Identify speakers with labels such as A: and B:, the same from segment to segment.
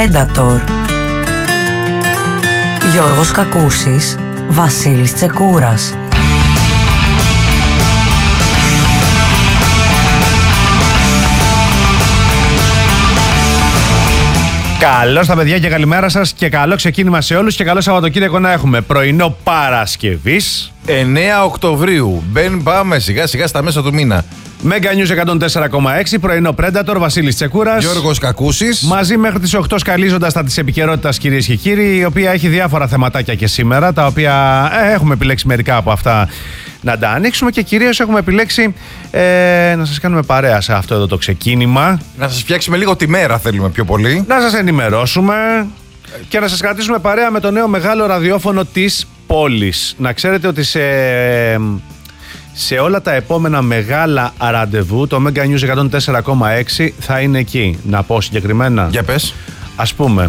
A: Predator. Γιώργος Κακούσης, Βασίλης Τσεκούρας.
B: Καλώς τα παιδιά και καλημέρα σας και καλό ξεκίνημα σε όλους και καλό Σαββατοκύριακο να έχουμε. Πρωινό Παρασκευής
C: 9 Οκτωβρίου. Πάμε σιγά σιγά στα μέσα του μήνα.
B: Mega News 104,6, πρωινό Predator, Βασίλης Τσεκούρας.
C: Γιώργος Κακούσης.
B: Μαζί μέχρι τις 8 σκαλίζοντας τα της επικαιρότητας, κυρίες και κύριοι, η οποία έχει διάφορα θεματάκια και σήμερα, τα οποία έχουμε επιλέξει μερικά από αυτά να τα ανοίξουμε και κυρίως έχουμε επιλέξει να σας κάνουμε παρέα σε αυτό εδώ το ξεκίνημα.
C: Να σας φτιάξουμε λίγο τη μέρα, θέλουμε πιο πολύ.
B: Να σας ενημερώσουμε και να σας κρατήσουμε παρέα με το νέο μεγάλο ραδιόφωνο της πόλης. Να ξέρετε ότι σε όλα τα επόμενα μεγάλα ραντεβού το Mega News 104,6 θα είναι εκεί. Να πω συγκεκριμένα.
C: Για πες.
B: Ας πούμε,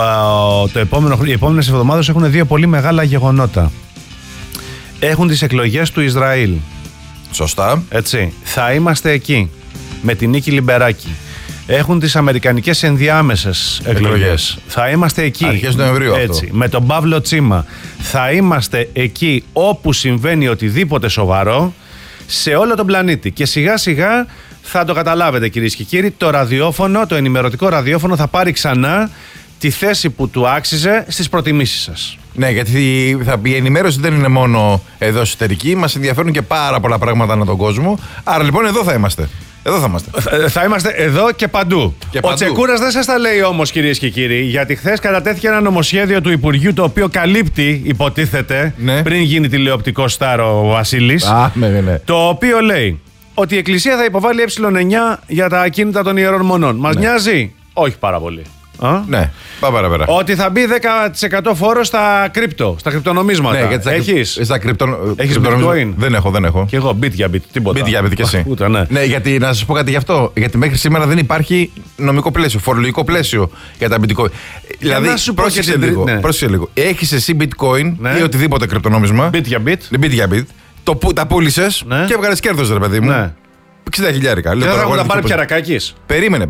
B: οι επόμενες εβδομάδες έχουν δύο πολύ μεγάλα γεγονότα. Έχουν τις εκλογές του Ισραήλ.
C: Σωστά.
B: Έτσι. Θα είμαστε εκεί με την Νίκη Λιμπεράκη. Έχουν τις αμερικανικές ενδιάμεσες εκλογές. Θα είμαστε εκεί.
C: Αρχές Νοεμβρίου
B: έτσι,
C: αυτό.
B: με τον Παύλο Τσίμα. Θα είμαστε εκεί όπου συμβαίνει οτιδήποτε σοβαρό σε όλο τον πλανήτη. Και σιγά σιγά θα το καταλάβετε, κυρίες και κύριοι, το ραδιόφωνο, το ενημερωτικό ραδιόφωνο θα πάρει ξανά τη θέση που του άξιζε στις προτιμήσεις σας.
C: Ναι, γιατί η ενημέρωση δεν είναι μόνο εδώ εσωτερική, μας ενδιαφέρουν και πάρα πολλά πράγματα ανά τον κόσμο. Άρα λοιπόν εδώ θα είμαστε. Εδώ θα είμαστε.
B: Θα είμαστε εδώ και παντού. Ο Τσεκούρας δεν σας τα λέει όμως, κυρίες και κύριοι, γιατί χθες κατατέθηκε ένα νομοσχέδιο του Υπουργείου το οποίο καλύπτει, υποτίθεται, πριν γίνει τηλεοπτικό στάρ ο Βασίλης.
C: Ναι.
B: Το οποίο λέει ότι η Εκκλησία θα υποβάλει ε9 για τα ακίνητα των ιερών μονών. Μας νοιάζει? Όχι πάρα πολύ.
C: Ναι, πάμε παραπέρα.
B: Ότι θα μπει 10% φόρο στα κρυπτο, στα κρυπτονομίσματα.
C: Ναι, γιατί
B: έχεις
C: έχεις
B: bitcoin?
C: Δεν έχω.
B: Και εγώ bit για bit, τίποτα.
C: Bit για bit και εσύ.
B: Ούτε, ναι.
C: Ναι, γιατί να σας πω κάτι γι' αυτό. Γιατί μέχρι σήμερα δεν υπάρχει νομικό πλαίσιο, φορολογικό πλαίσιο για τα bitcoin. Δηλαδή, πρόσεξε λίγο. Έχεις εσύ bitcoin ή οτιδήποτε κρυπτονόμισμα.
B: Bit για bit.
C: Τα πούλησες και έβγαλες κέρδος, ρε παιδί μου. 60.000.
B: Δεν θα τα πάρει πια Ρακάκης.
C: Περίμενε.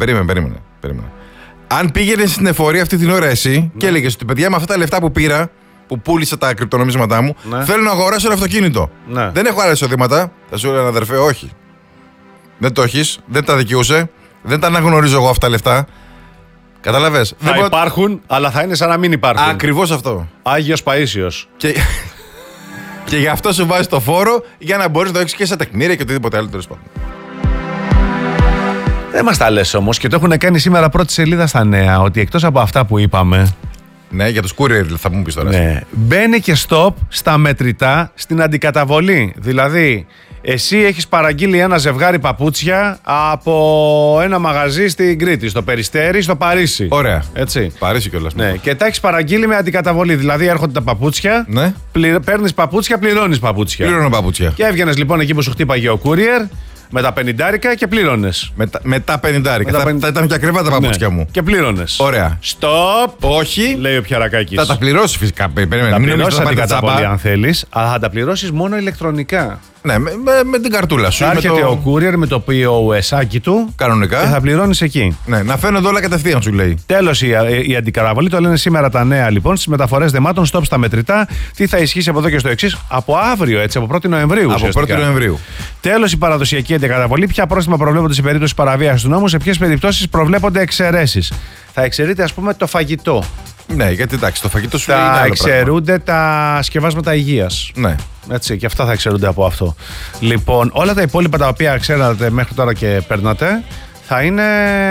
C: Αν πήγαινε στην εφορία αυτή την ώρα εσύ και έλεγε ότι παιδιά με αυτά τα λεφτά που πήρα, που πούλησα τα κρυπτονομίσματά μου, θέλω να αγοράσω ένα αυτοκίνητο. Δεν έχω άλλα εισοδήματα. Θα σου έλεγα, αδερφέ, όχι. Δεν το έχεις, δεν τα δικαιούσε, δεν τα αναγνωρίζω εγώ αυτά τα λεφτά. Καταλαβες.
B: Θα υπάρχουν, αλλά θα είναι σαν να μην υπάρχουν.
C: Ακριβώς αυτό.
B: Άγιος Παΐσιος.
C: Και γι' αυτό σου βάζει το φόρο για να μπορείς να το έχεις και σε τεκμήρια και οτιδήποτε άλλο, τέλος πάντων.
B: Δεν μας τα λες όμως και το έχουν κάνει σήμερα πρώτη σελίδα στα νέα, ότι εκτός από αυτά που είπαμε.
C: Ναι, για τους courier θα μου πεις τώρα.
B: Ναι, μπαίνει και stop στα μετρητά στην αντικαταβολή. Δηλαδή, εσύ έχεις παραγγείλει ένα ζευγάρι παπούτσια από ένα μαγαζί στην Κρήτη, στο Περιστέρι, στο Παρίσι.
C: Ωραία.
B: Έτσι.
C: Παρίσι κιόλας.
B: Ναι, και τα έχεις παραγγείλει με αντικαταβολή. Δηλαδή, έρχονται τα παπούτσια, παίρνεις παπούτσια, πληρώνεις παπούτσια.
C: Πληρώνω παπούτσια.
B: Και έβγαινες λοιπόν εκεί που σου χτύπαγε ο courier. Με τα 50 και πλήρωνες.
C: Με τα 50. Θα ήταν και ακριβά τα παπούτσια μου.
B: Και πλήρωνες.
C: Ωραία.
B: Stop!
C: Όχι.
B: Λέει ο Πιαρακάκης.
C: Θα τα πληρώσεις φυσικά.
B: Θα πληρώσεις αντικαταβολή αν θέλεις, αλλά θα τα πληρώσεις μόνο ηλεκτρονικά.
C: Ναι, με την καρτούλα σου.
B: Θα έρχεται ο courier με το POS-άκι του.
C: Κανονικά.
B: Και θα πληρώνεις εκεί.
C: Ναι, να φαίνονται όλα κατευθείαν, σου λέει.
B: Τέλος η αντικαταβολή, το λένε σήμερα τα νέα λοιπόν. Στις μεταφορές δεμάτων, stop στα μετρητά. Τι θα ισχύσει από εδώ και στο εξής? Από αύριο, έτσι, από 1η Νοεμβρίου.
C: Από 1η Νοεμβρίου.
B: Τέλος η παραδοσιακή αντικαταβολή. Ποια πρόστιμα προβλέπονται σε περίπτωση παραβίασης του νόμου, σε ποιες περιπτώσεις προβλέπονται εξαιρέσεις? Θα εξαιρείται, ας πούμε, το φαγητό.
C: Ναι, γιατί εντάξει, το φαγητό σου
B: θα εξαιρούνται τα σκευάσματα υγείας. Ναι. Έτσι, και αυτά θα εξαιρούνται από αυτό. Λοιπόν, όλα τα υπόλοιπα τα οποία ξέρατε μέχρι τώρα και παίρνατε θα είναι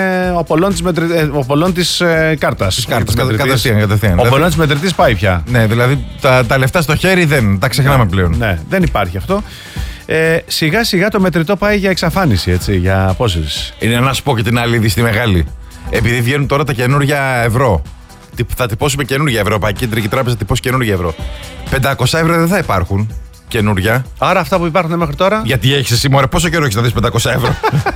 B: ο πολλών της κάρτας.
C: Κατευθείαν.
B: Ο πολλών της μετρητής πάει πια.
C: Ναι, δηλαδή τα λεφτά στο χέρι δεν τα ξεχνάμε πλέον.
B: Ναι, δεν υπάρχει αυτό. Σιγά σιγά το μετρητό πάει για εξαφάνιση, έτσι, για απόσυρση.
C: Είναι να σου πω και την άλλη είδη στη μεγάλη. Επειδή βγαίνουν τώρα τα καινούργια ευρώ. Θα τυπώσουμε καινούργια ευρώ. Η Κεντρική Τράπεζα τυπώσει καινούργια ευρώ. 500 ευρώ δεν θα υπάρχουν καινούργια.
B: Άρα αυτά που υπάρχουν μέχρι τώρα.
C: Γιατί έχεις εσύ, μωρέ, πόσο καιρό έχεις να δεις 500 ευρώ?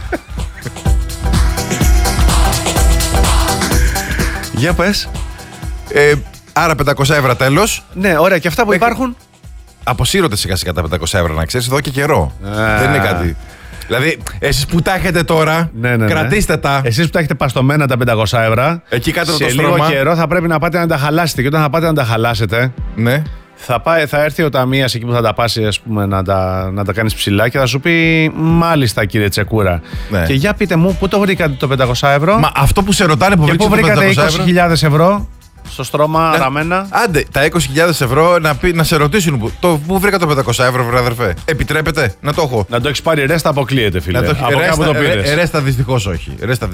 B: Για πες.
C: Άρα 500 ευρώ τέλος.
B: Ναι, ωραία. Και αυτά που υπάρχουν.
C: Αποσύρονται σιγά σιγά τα 500 ευρώ, να ξέρεις, εδώ και καιρό. Δεν είναι κάτι. Δηλαδή, εσείς που τα έχετε τώρα, κρατήστε τα.
B: Εσείς που τα έχετε παστομένα τα 500 ευρώ,
C: εκεί κάτω
B: σε
C: το
B: λίγο
C: στρώμα.
B: καιρό θα πρέπει να πάτε να τα χαλάσετε. Και όταν θα πάτε να τα χαλάσετε,
C: ναι.
B: θα έρθει ο ταμείας εκεί που θα τα πάσει, ας πούμε, να τα κάνεις ψηλά και θα σου πει μάλιστα κύριε Τσεκούρα. Ναι. Και για πείτε μου, πού το βρήκατε το 500 ευρώ.
C: Μα αυτό που σε ρωτάνε, που
B: βρήκατε 20.000 ευρώ στο στρώμα ραμμένα.
C: Άντε, τα 20.000 ευρώ να σε ρωτήσουν πού βρήκα το 500 ευρώ, βρε αδερφέ. Επιτρέπετε να το έχω.
B: Να το έχεις πάρει ρέστα, αποκλείεται, φίλε.
C: Από κάπου το πήρες. Ρέστα δυστυχώς όχι.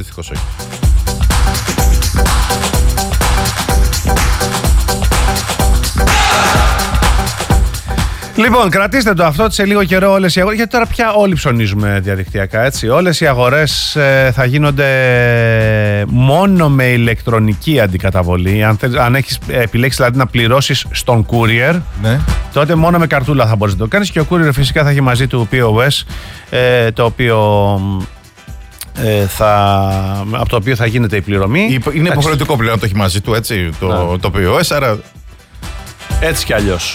B: Λοιπόν, κρατήστε το αυτό σε λίγο καιρό όλες οι αγορές, γιατί τώρα πια όλοι ψωνίζουμε διαδικτυακά, έτσι. Όλες οι αγορές θα γίνονται μόνο με ηλεκτρονική αντικαταβολή. Αν έχεις επιλέξει δηλαδή να πληρώσεις στον courier, ναι, τότε μόνο με καρτούλα θα μπορείς να το κάνεις και ο courier φυσικά θα έχει μαζί του POS, το οποίο... από το οποίο θα γίνεται η πληρωμή.
C: Είναι υποχρεωτικό πλέον να το έχει μαζί του, έτσι, το POS, άρα...
B: Έτσι κι αλλιώς.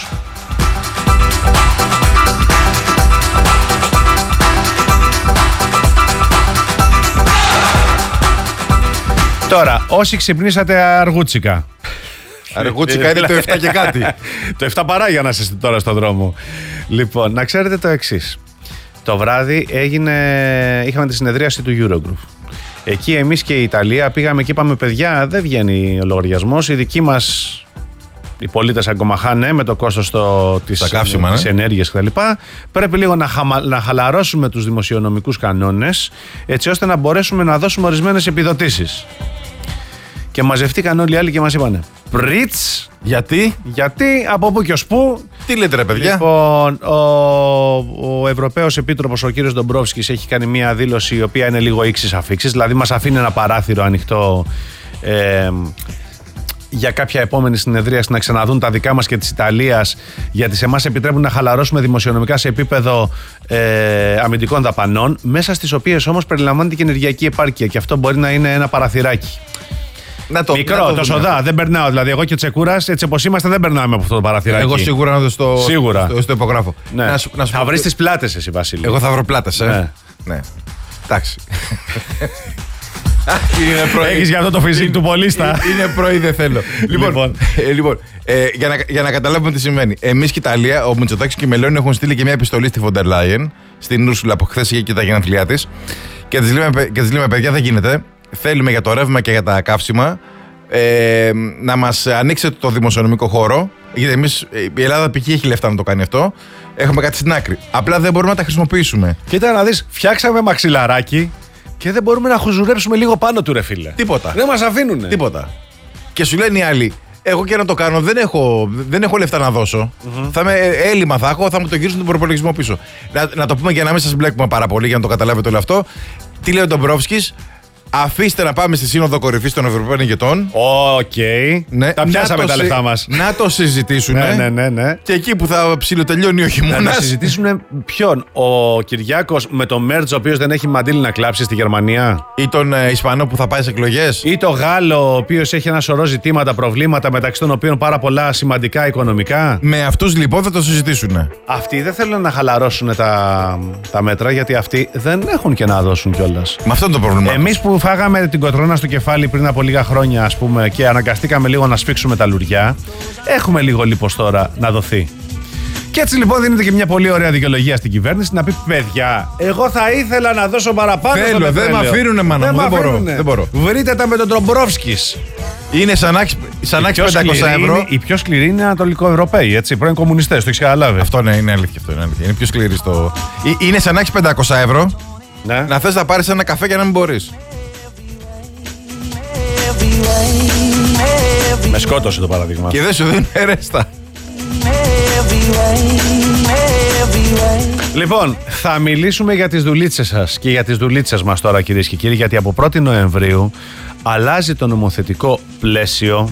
B: Τώρα, όσοι ξυπνήσατε αργούτσικα.
C: Αργούτσικα είναι το 7 και κάτι.
B: Το 7 παρά για να είστε τώρα στον δρόμο. Λοιπόν, να ξέρετε το εξής. Το βράδυ είχαμε τη συνεδρίαση του Eurogroup. Εκεί εμείς και η Ιταλία πήγαμε και είπαμε, παιδιά, δεν βγαίνει ο λογαριασμός. Οι δικοί μας, οι πολίτες αγκομαχάνε με το κόστος της ενέργειας κτλ. Πρέπει λίγο να χαλαρώσουμε τους δημοσιονομικούς κανόνες, έτσι ώστε να μπορέσουμε να δώσουμε ορισμένες επιδοτήσεις. Και μαζευτήκαν όλοι οι άλλοι και μας είπανε πριτς. Γιατί, από πού και ως πού.
C: Τι λέτε ρε παιδιά.
B: Λοιπόν, ο Ευρωπαίος Επίτροπος, ο κύριος Ντομπρόφσκης, έχει κάνει μια δήλωση η οποία είναι λίγο ίξης αφίξης, δηλαδή μας αφήνει ένα παράθυρο ανοιχτό για κάποια επόμενη συνεδρίαση να ξαναδούν τα δικά μας και της Ιταλίας, γιατί σε εμάς επιτρέπουν να χαλαρώσουμε δημοσιονομικά σε επίπεδο αμυντικών δαπανών, μέσα στις οποίες όμως περιλαμβάνεται και ενεργειακή επάρκεια, και αυτό μπορεί να είναι ένα παραθυράκι. Μικρό, το σοδά, δεν περνάω. Δηλαδή, εγώ και ο Τσεκούρας, έτσι όπως είμαστε, δεν περνάμε από αυτό το παραθυράκι.
C: Εγώ σίγουρα να το στο υπογράφω.
B: Ναι. Θα βρεις τις πλάτες, εσύ, Βασίλη.
C: Εγώ θα βρω πλάτες, ναι. Εντάξει.
B: Έχεις για αυτό το φυσικό του πολίστα.
C: Είναι πρωί, δεν θέλω. Λοιπόν, για να καταλάβουμε τι σημαίνει. Εμείς και η Ιταλία, ο Μητσοτάκης και η Μελώνη έχουν στείλει και μια επιστολή στη Φοντερ Λάιεν, στην Ούρσουλα που χθες είχε και τα γενέθλιά της. Και της λέμε, παιδιά, δεν γίνεται. Θέλουμε για το ρεύμα και για τα καύσιμα να μας ανοίξετε το δημοσιονομικό χώρο. Γιατί εμείς, η Ελλάδα π.χ. έχει λεφτά να το κάνει αυτό. Έχουμε κάτι στην άκρη. Απλά δεν μπορούμε να τα χρησιμοποιήσουμε.
B: Κοίτα να δεις, φτιάξαμε μαξιλαράκι και δεν μπορούμε να χουζουρέψουμε λίγο πάνω του, ρε φίλε.
C: Τίποτα.
B: Δεν μας αφήνουνε.
C: Τίποτα. Και σου λένε οι άλλοι, εγώ και να το κάνω δεν έχω λεφτά να δώσω. Θα με έλλειμμα θα έχω, θα μου το γυρίσουν τον προπολογισμό πίσω. Να το πούμε για να μην σας μπλέκουμε πάρα πολύ, για να το καταλάβετε όλο αυτό. Τι λέει ο Ντομπρόφσκης? Αφήστε να πάμε στη Σύνοδο Κορυφής των Ευρωπαίων Ηγετών.
B: Οκ. Ναι, τα πιάσαμε τα λεφτά μας.
C: Να το συζητήσουν.
B: Ναι.
C: Και εκεί που θα ψιλοτελειώνει ο χειμώνας.
B: Να συζητήσουν ποιον? Ο Κυριάκος με το Μέρτζ, ο οποίος δεν έχει μαντήλι να κλάψει στη Γερμανία.
C: Ή τον Ισπανό που θα πάει σε εκλογές.
B: Ή το Γάλλο, ο οποίος έχει ένα σωρό ζητήματα, προβλήματα, μεταξύ των οποίων πάρα πολλά σημαντικά οικονομικά.
C: Με αυτούς λοιπόν θα το συζητήσουν.
B: Αυτοί δεν θέλουν να χαλαρώσουν τα μέτρα, γιατί αυτοί δεν έχουν και να δώσουν κιόλας.
C: Με αυτό είναι το πρόβλημα.
B: Εμείς που φάγαμε την κοτρώνα στο κεφάλι πριν από λίγα χρόνια, ας πούμε, και αναγκαστήκαμε λίγο να σφίξουμε τα λουριά, έχουμε λίγο λίπος τώρα να δοθεί. Και έτσι λοιπόν δίνεται και μια πολύ ωραία δικαιολογία στην κυβέρνηση να πει, παιδιά, εγώ θα ήθελα να δώσω παραπάνω.
C: Θέλω, δεν με αφήνουνε, μάνα μου, δεν μπορώ.
B: Βρείτε τα με τον Ντομπρόφσκης.
C: Είναι σαν να έχεις 500 ευρώ.
B: Οι πιο σκληροί είναι Ανατολικοευρωπαίοι, έτσι, πρώην κομμουνιστές, το έχεις καταλάβει.
C: Αυτό ναι, είναι αλήθεια. Είναι πιο σκληρή στο. Είναι σαν να έχεις 500 ευρώ, ναι, να θες να πάρεις ένα καφέ και να μην μπορείς.
B: Με σκότωσε το παράδειγμα.
C: Και δεν σου δίνουν ρέστα.
B: Λοιπόν, θα μιλήσουμε για τις δουλίτσες σας και για τις δουλίτσες μας τώρα, κυρίες και κύριοι, γιατί από 1η Νοεμβρίου αλλάζει το νομοθετικό πλαίσιο.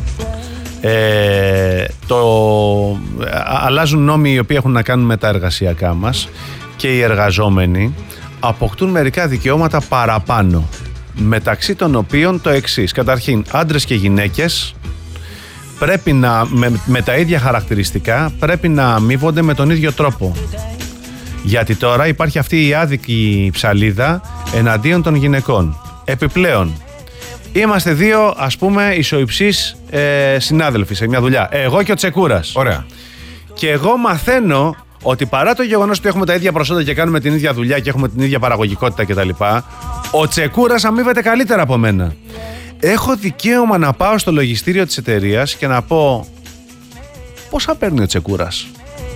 B: Αλλάζουν νόμοι οι οποίοι έχουν να κάνουν με τα εργασιακά μας και οι εργαζόμενοι αποκτούν μερικά δικαιώματα παραπάνω, μεταξύ των οποίων το εξής. Καταρχήν, άντρες και γυναίκες πρέπει με τα ίδια χαρακτηριστικά πρέπει να αμείβονται με τον ίδιο τρόπο. Γιατί τώρα υπάρχει αυτή η άδικη ψαλίδα εναντίον των γυναικών. Επιπλέον, είμαστε δύο, ας πούμε, ισοϊψείς συνάδελφοι σε μια δουλειά. Εγώ και ο Τσεκούρας.
C: Ωραία.
B: Και εγώ μαθαίνω ότι παρά το γεγονός ότι έχουμε τα ίδια προσόντα και κάνουμε την ίδια δουλειά και έχουμε την ίδια παραγωγικότητα κτλ., ο Τσεκούρας αμείβεται καλύτερα από μένα. Έχω δικαίωμα να πάω στο λογιστήριο της εταιρείας και να πω πόσα παίρνει ο Τσεκούρας.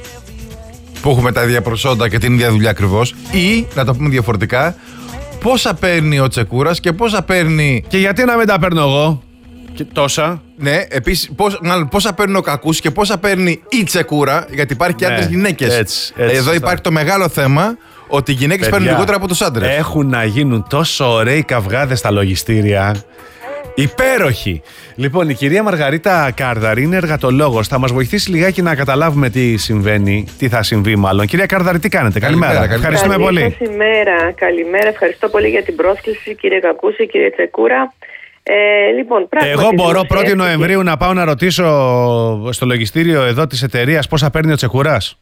C: Που έχουμε τα ίδια προσόντα και την ίδια δουλειά ακριβώς. Ή, να το πούμε διαφορετικά, πόσα παίρνει ο Τσεκούρας και πόσα παίρνει.
B: Και γιατί να μην τα παίρνω εγώ και τόσα.
C: Ναι, επίσης πόσα παίρνει ο Κακούς και πόσα παίρνει η Τσεκούρα, γιατί υπάρχει και άντρες γυναίκες.
B: Έτσι,
C: εδώ υπάρχει το μεγάλο θέμα ότι οι γυναίκες παίρνουν λιγότερα από τους άντρες.
B: Έχουν να γίνουν τόσο ωραίοι καυγάδες στα λογιστήρια. Υπέροχοι. Λοιπόν, η κυρία Μαργαρίτα Κάρδαρη είναι εργατολόγος. Θα μας βοηθήσει λιγάκι να καταλάβουμε τι συμβαίνει, τι θα συμβεί μάλλον. Κυρία Κάρδαρη, τι κάνετε? Καλημέρα. Ευχαριστούμε πολύ.
D: Καλημέρα. Ευχαριστώ πολύ για την πρόσκληση, κύριε Κακούση, κύριε Τσεκούρα. Λοιπόν,
B: εγώ μπορώ 1η Νοεμβρίου να πάω να ρωτήσω στο λογιστήριο εδώ της εταιρείας πόσα παίρνει ο Τσεκούρας?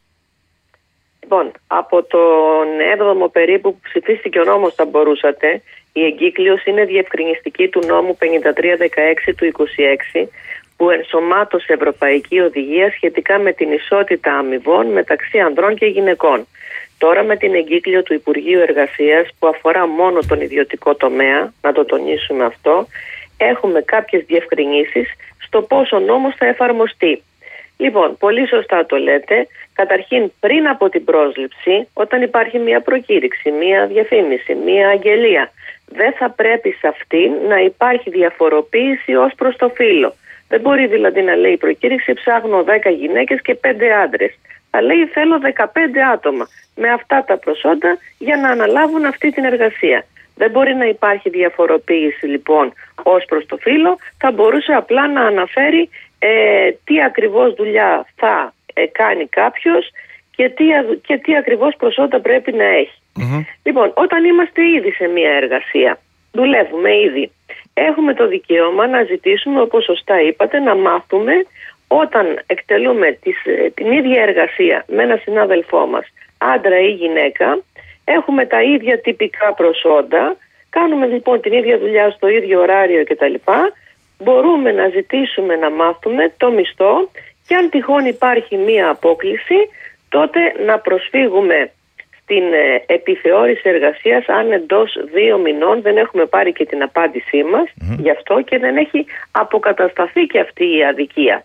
D: Λοιπόν, από τον 7ο περίπου που ψηφίστηκε ο νόμος θα μπορούσατε. Η εγκύκλειος είναι διευκρινιστική του νόμου 5316 του 26 που ενσωμάτωσε Ευρωπαϊκή Οδηγία σχετικά με την ισότητα αμοιβών μεταξύ ανδρών και γυναικών. Τώρα με την εγκύκλιο του Υπουργείου Εργασίας που αφορά μόνο τον ιδιωτικό τομέα, να το τονίσουμε αυτό, έχουμε κάποιες διευκρινήσεις στο πώς ο νόμος θα εφαρμοστεί. Λοιπόν, πολύ σωστά το λέτε. Καταρχήν, πριν από την πρόσληψη, όταν υπάρχει μια προκήρυξη, μια διαφήμιση, μια αγγελία, δεν θα πρέπει σε αυτήν να υπάρχει διαφοροποίηση ως προς το φύλο. Δεν μπορεί δηλαδή να λέει η προκήρυξη ψάχνω 10 γυναίκες και 5 άντρες. Θα λέει θέλω 15 άτομα με αυτά τα προσόντα για να αναλάβουν αυτή την εργασία. Δεν μπορεί να υπάρχει διαφοροποίηση λοιπόν ως προς το φύλο. Θα μπορούσε απλά να αναφέρει τι ακριβώς δουλειά θα κάνει κάποιος και τι ακριβώς προσόντα πρέπει να έχει. Λοιπόν, όταν είμαστε ήδη σε μια εργασία, δουλεύουμε ήδη, έχουμε το δικαίωμα να ζητήσουμε, όπως σωστά είπατε, να μάθουμε όταν εκτελούμε την ίδια εργασία με ένα συνάδελφό μας, άντρα ή γυναίκα, έχουμε τα ίδια τυπικά προσόντα, κάνουμε λοιπόν την ίδια δουλειά στο ίδιο ωράριο κτλ. Μπορούμε να ζητήσουμε να μάθουμε το μισθό και αν τυχόν υπάρχει μία απόκλιση, τότε να προσφύγουμε στην επιθεώρηση εργασίας αν εντός 2 μηνών δεν έχουμε πάρει και την απάντησή μας γι' αυτό και δεν έχει αποκατασταθεί και αυτή η αδικία.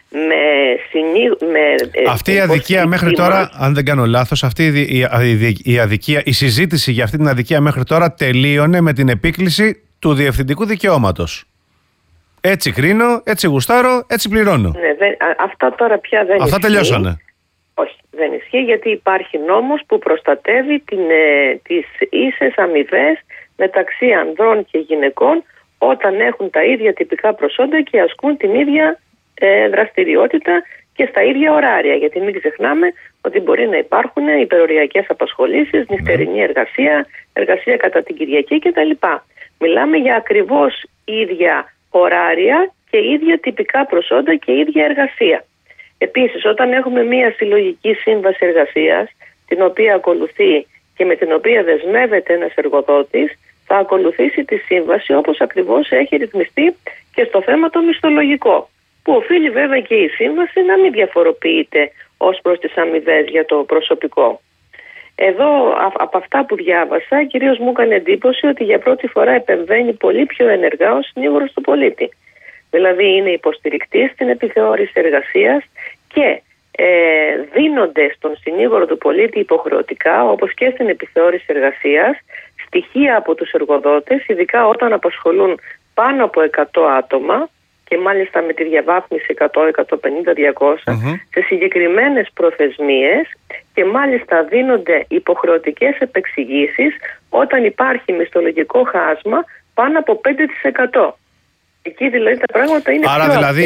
B: Αυτή η αδικία μέχρι τώρα, αν δεν κάνω λάθος, αυτή η αδικία, η συζήτηση για αυτή την αδικία μέχρι τώρα τελείωνε με την επίκληση του διευθυντικού δικαιώματος. Έτσι κρίνω, έτσι γουστάρω, έτσι πληρώνω.
D: Ναι, αυτά τώρα πια δεν
B: αυτά τελειώσανε.
D: Όχι, δεν ισχύει γιατί υπάρχει νόμος που προστατεύει τις ίσες αμοιβές μεταξύ ανδρών και γυναικών όταν έχουν τα ίδια τυπικά προσόντα και ασκούν την ίδια δραστηριότητα και στα ίδια ωράρια. Γιατί μην ξεχνάμε ότι μπορεί να υπάρχουν υπεροριακές απασχολήσεις, νυχτερινή εργασία, εργασία κατά την Κυριακή κτλ. Μιλάμε για ακριβώς ίδια ωράρια και ίδια τυπικά προσόντα και ίδια εργασία. Επίσης, όταν έχουμε μία συλλογική σύμβαση εργασίας, την οποία ακολουθεί και με την οποία δεσμεύεται ένας εργοδότης, θα ακολουθήσει τη σύμβαση όπως ακριβώς έχει ρυθμιστεί και στο θέμα το μισθολογικό, που οφείλει βέβαια και η σύμβαση να μην διαφοροποιείται ως προς τις αμοιβές για το προσωπικό. Εδώ από αυτά που διάβασα, κυρίως μου έκανε εντύπωση ότι για πρώτη φορά επεμβαίνει πολύ πιο ενεργά ο συνήγορος του πολίτη. Δηλαδή είναι υποστηρικτής στην επιθεώρηση εργασίας και δίνονται στον συνήγορο του πολίτη υποχρεωτικά, όπως και στην επιθεώρηση εργασίας, στοιχεία από τους εργοδότες, ειδικά όταν απασχολούν πάνω από 100 άτομα και μάλιστα με τη διαβάθμιση 100, 150, 200 σε συγκεκριμένες προθεσμίες και μάλιστα δίνονται υποχρεωτικές επεξηγήσεις όταν υπάρχει μισθολογικό χάσμα πάνω από 5%. Εκεί δηλαδή τα πράγματα είναι
B: άρα πιο δηλαδή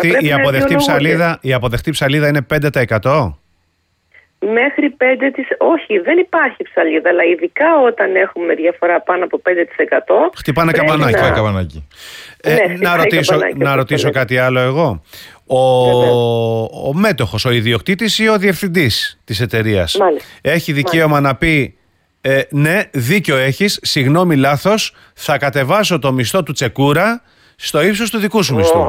B: η αποδεκτή ψαλίδα είναι 5%?
D: Μέχρι 5%. Όχι, δεν υπάρχει ψαλίδα, αλλά ειδικά όταν έχουμε διαφορά πάνω από 5%.
B: Χτυπάνε καμπανάκι.
C: καμπανάκι.
B: Να ρωτήσω κάτι άλλο εγώ. ο μέτοχος, ο ιδιοκτήτης ή ο διευθυντής της εταιρείας έχει δικαίωμα να πει ναι, δίκιο έχεις, συγγνώμη, λάθος, θα κατεβάσω το μισθό του Τσεκούρα στο ύψος του δικού σου μισθού.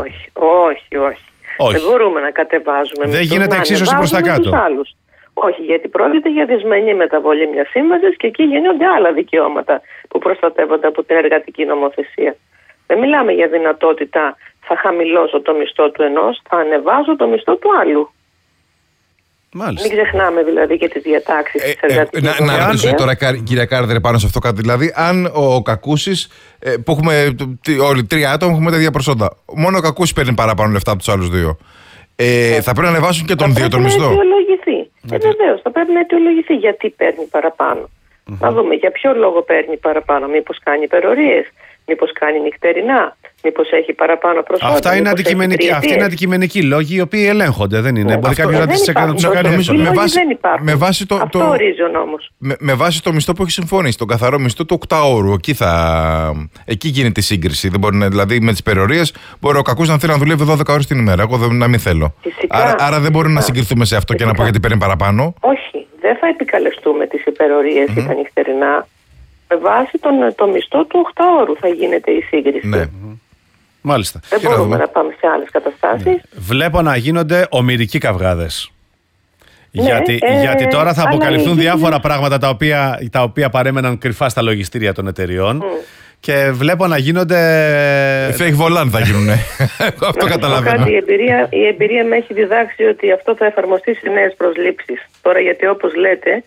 D: Όχι. Δεν μπορούμε να κατεβάζουμε.
B: Δεν γίνεται εξίσωση προς τα κάτω.
D: Όχι, γιατί πρόκειται για δυσμενή μεταβολή μιας σύμβασης και εκεί γίνονται άλλα δικαιώματα που προστατεύονται από την εργατική νομοθεσία. Δεν μιλάμε για δυνατότητα θα χαμηλώσω το μισθό του ενός, θα ανεβάζω το μισθό του άλλου.
B: Μάλιστα.
D: Μην ξεχνάμε δηλαδή και τις διατάξεις της εργατικής
C: νομοθεσίας. Να ρωτήσω τώρα, κυρία Κάρδερ, πάνω σε αυτό κάτι. Δηλαδή, αν ο Κακούσης, που έχουμε όλοι 3 άτομα, έχουμε τα ίδια προσόντα, μόνο ο Κακούσης παίρνει παραπάνω λεφτά από τους άλλους 2. Θα πρέπει να ανεβάσουν και τον 2 τον μισθό.
D: Θα πρέπει να αιτιολογηθεί. Βεβαίως, θα πρέπει να αιτιολογηθεί γιατί παίρνει παραπάνω. Να δούμε για ποιο λόγο παίρνει παραπάνω. Μήπως κάνει υπερορίες, μήπως κάνει νυχτερινά, μήπως έχει παραπάνω προσόντα.
B: Αυτά είναι αντικειμενικοί λόγοι οι οποίοι ελέγχονται, δεν είναι. Μπορεί κάποιος να τις κάνει
C: με βάση το.
D: Αυτό ορίζει ο νόμος.
C: Με βάση το μισθό που έχει συμφωνήσει, τον καθαρό μισθό του 8ωρου. Εκεί γίνεται η σύγκριση. Δεν μπορεί, δηλαδή με τις υπερορίες μπορεί ο Κακούς να θέλει να δουλεύει 12 ώρες την ημέρα. Εγώ να μην θέλω. Άρα δεν μπορούμε να συγκριθούμε σε αυτό και να πω γιατί παίρνει παραπάνω.
D: Όχι, δεν θα επικαλεστούμε τις υπερορίες ή τα νυχτερινά. Με βάση το μισθό του 8ωρου θα γίνεται η σύγκριση.
C: Ναι.
B: Μάλιστα.
D: Δεν μπορούμε να πάμε σε άλλες καταστάσεις.
B: Βλέπω να γίνονται ομηρικοί καυγάδες. Γιατί τώρα θα αποκαλυφθούν διάφορα πράγματα τα οποία παρέμεναν κρυφά στα λογιστήρια των εταιριών. Και βλέπω να γίνονται.
C: Fake volant θα γίνουν. Αυτό καταλαβαίνω.
D: Η εμπειρία με έχει διδάξει ότι αυτό θα εφαρμοστεί σε νέες προσλήψεις. Τώρα, γιατί όπως λέτε,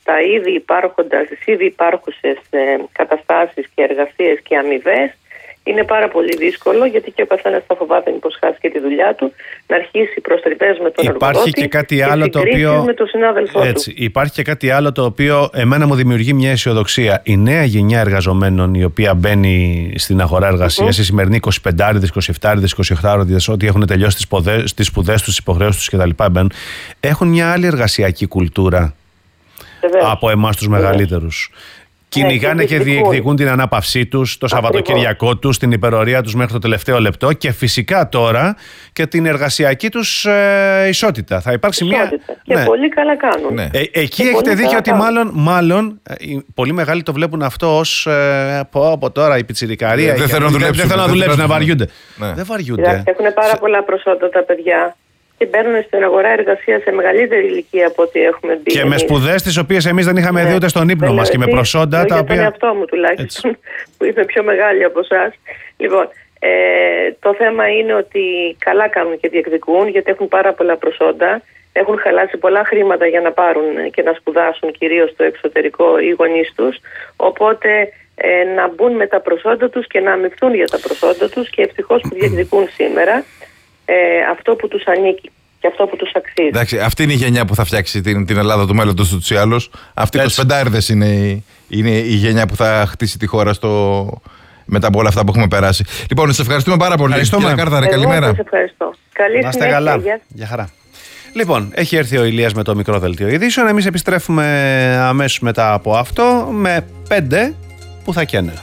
D: στις ήδη υπάρχουσες καταστάσεις και εργασίες και αμοιβές είναι πάρα πολύ δύσκολο, γιατί και ο καθένας θα φοβάται μήπως χάσει και τη δουλειά του, να αρχίσει προστριβές με τον εργοδότη
B: και κάτι άλλο το οποίο
D: με τον συνάδελφό του.
B: Υπάρχει και κάτι άλλο το οποίο εμένα μου δημιουργεί μια αισιοδοξία. Η νέα γενιά εργαζομένων η οποία μπαίνει στην αγορά εργασίας, οι σημερινοί 25άριδες, 27άριδες, 28άριδες, ό,τι έχουν τελειώσει τις σπουδές τους, τις υποχρεώσεις τους κτλ. Έχουν μια άλλη εργασιακή κουλτούρα από εμάς τους μεγαλύτερους. Κυνηγάνε και διεκδικούν την ανάπαυσή τους, το Σαββατοκυριακό τους, την υπερορία τους μέχρι το τελευταίο λεπτό και φυσικά τώρα και την εργασιακή τους ισότητα. Θα υπάρξει μια.
D: Και πολύ καλά κάνουν.
B: Εκεί έχετε δίκιο ότι μάλλον οι πολύ μεγάλοι το βλέπουν αυτό ως από τώρα η πιτσιρικαρία.
C: Δεν θέλουν
B: να δουλέψουν, να βαριούνται. Δεν βαριούνται.
D: Έχουν πάρα πολλά προσόντα τα παιδιά. Και μπαίνουν στην αγορά εργασίας σε μεγαλύτερη ηλικία από ό,τι έχουμε μπει.
B: Και με σπουδές τις οποίες εμείς δεν είχαμε δει ούτε στον ύπνο μας και με προσόντα τα οποία.
D: Για τον εαυτό μου τουλάχιστον, που είμαι πιο μεγάλη από εσάς. Λοιπόν, το θέμα είναι ότι καλά κάνουν και διεκδικούν, γιατί έχουν πάρα πολλά προσόντα. Έχουν χαλάσει πολλά χρήματα για να πάρουν και να σπουδάσουν κυρίως στο εξωτερικό οι γονείς τους. Οπότε να μπουν με τα προσόντα τους και να αμοιφθούν για τα προσόντα τους και ευτυχώς που διεκδικούν σήμερα αυτό που τους ανήκει και αυτό που τους αξίζει.
C: Εντάξει, αυτή είναι η γενιά που θα φτιάξει την Ελλάδα του μέλλοντος ούτως ή άλλως. Αυτοί οι 25άριδες είναι η γενιά που θα χτίσει τη χώρα μετά από όλα αυτά που έχουμε περάσει. Λοιπόν, σε ευχαριστούμε πάρα πολύ. Κύριε Κάρδαρε, καλημέρα.
D: Σας ευχαριστώ. Καλή συνέχεια.
B: Καλά. Γεια χαρά. Λοιπόν, έχει έρθει ο Ηλίας με το μικρό δελτίο ειδήσεων. Εμείς επιστρέφουμε αμέσως μετά από αυτό με 5 που θα καίνε.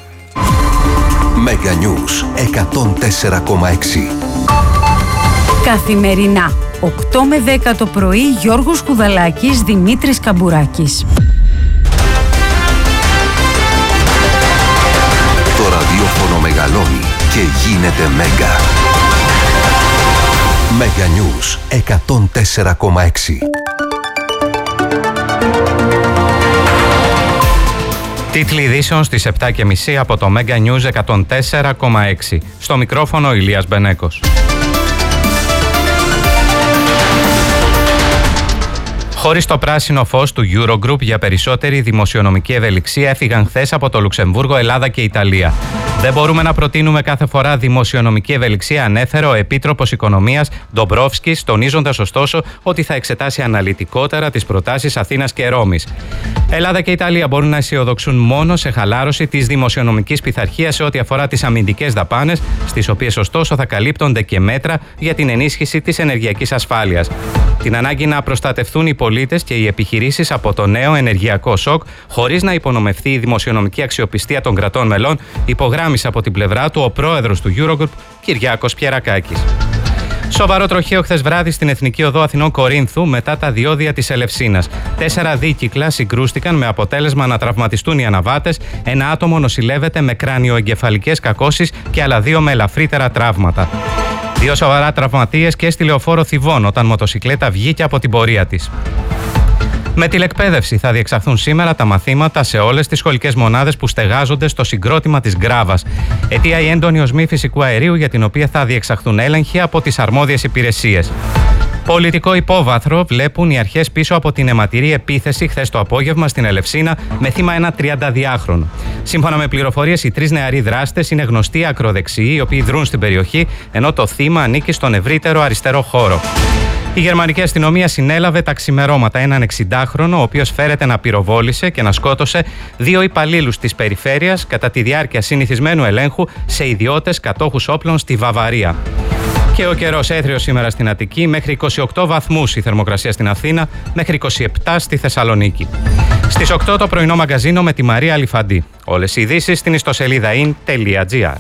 E: Mega News 104,6.
A: Καθημερινά, 8 με 10 το πρωί, Γιώργος Κουδαλάκης, Δημήτρης Καμπουράκης.
E: Το ραδιόφωνο μεγαλώνει και γίνεται Μέγκα. Mega News 104,6.
F: Τίτλοι ειδήσεων στις 7.30 από το Mega News 104,6. Στο μικρόφωνο Ηλίας Μπενέκος. Χωρίς το πράσινο φως του Eurogroup για περισσότερη δημοσιονομική ευελιξία έφυγαν χθες από το Λουξεμβούργο, Ελλάδα και Ιταλία. Δεν μπορούμε να προτείνουμε κάθε φορά δημοσιονομική ευελιξία, ανέφερε ο Επίτροπος Οικονομίας Ντομπρόφσκης, τονίζοντας ωστόσο ότι θα εξετάσει αναλυτικότερα τις προτάσεις Αθήνας και Ρώμης. Ελλάδα και Ιταλία μπορούν να αισιοδοξούν μόνο σε χαλάρωση της δημοσιονομικής πειθαρχίας σε ό,τι αφορά τις αμυντικές δαπάνες, στις οποίες ωστόσο θα καλύπτονται και μέτρα για την ενίσχυση της ενεργειακής ασφάλειας. Την ανάγκη να προστατευτούν οι πολίτες και οι επιχειρήσεις από το νέο ενεργειακό σοκ, χωρίς να υπονομευθεί η δημοσιονομική αξιοπιστία των κρατών μελών, υπογράμμισε από την πλευρά του ο πρόεδρος του Eurogroup, Κυριάκος Πιερακάκης. Σοβαρό τροχαίο χθες βράδυ στην Εθνική Οδό Αθηνών Κορίνθου μετά τα διόδια της Ελευσίνας. 4 δίκυκλα συγκρούστηκαν με αποτέλεσμα να τραυματιστούν οι αναβάτες. Ένα άτομο νοσηλεύεται με κρανιοεγκεφαλικές κακώσεις και άλλα 2 με ελαφρύτερα τραύματα. 2 σοβαρά τραυματίες και στη λεωφόρο Θηβών όταν μοτοσικλέτα βγήκε από την πορεία της. Με τηλεκπαίδευση θα διεξαχθούν σήμερα τα μαθήματα σε όλες τις σχολικές μονάδες που στεγάζονται στο συγκρότημα της Γκράβας. Αιτία η έντονη οσμή φυσικού αερίου για την οποία θα διεξαχθούν έλεγχοι από τις αρμόδιες υπηρεσίες. Πολιτικό υπόβαθρο βλέπουν οι αρχές πίσω από την αιματηρή επίθεση χθες το απόγευμα στην Ελευσίνα με θύμα ένα 32χρονο. Σύμφωνα με πληροφορίες, οι 3 νεαροί δράστες είναι γνωστοί ακροδεξιοί, οι οποίοι δρούν στην περιοχή, ενώ το θύμα ανήκει στον ευρύτερο αριστερό χώρο. Η γερμανική αστυνομία συνέλαβε τα ξημερώματα έναν 60χρονο, ο οποίος φέρεται να πυροβόλησε και να σκότωσε 2 υπαλλήλους της περιφέρειας κατά τη διάρκεια συνηθισμένου ελέγχου σε ιδιώτες κατόχους όπλων στη Βαβαρία. Και ο καιρός έθριος σήμερα στην Αττική, μέχρι 28 βαθμούς η θερμοκρασία στην Αθήνα, μέχρι 27 στη Θεσσαλονίκη. Στις 8 το πρωινό μαγκαζίνο με τη Μαρία Αλιφαντή. Όλες οι ειδήσεις στην ιστοσελίδα in.gr.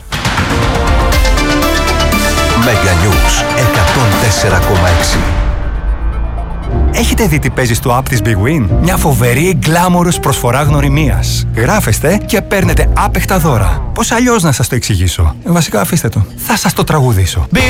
G: Meganews 104,6. Έχετε δει τι παίζει στο app της Big Win? Μια φοβερή glamorous προσφορά γνωριμίας. Γράφεστε και παίρνετε άπεχτα δώρα. Πώς αλλιώς να σας το εξηγήσω? Βασικά αφήστε το. Θα σας το τραγουδήσω.